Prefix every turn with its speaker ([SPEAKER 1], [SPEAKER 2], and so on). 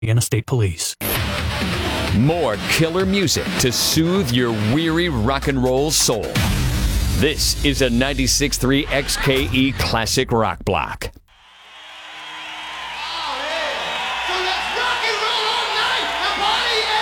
[SPEAKER 1] Indiana State Police.
[SPEAKER 2] More killer music to soothe your weary rock and roll soul. This is a 96.3 XKE Classic Rock Block.
[SPEAKER 3] So let's rock and roll all night. The party